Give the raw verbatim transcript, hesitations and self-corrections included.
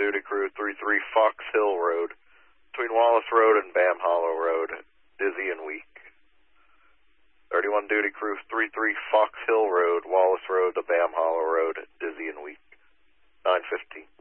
duty crew, three three Fox Hill Road, between Wallace Road and Bam Hollow Road, dizzy and weak. thirty-one duty crew, three three Fox Hill Road, Wallace Road to Bam Hollow Road, dizzy and weak. nine fifteen.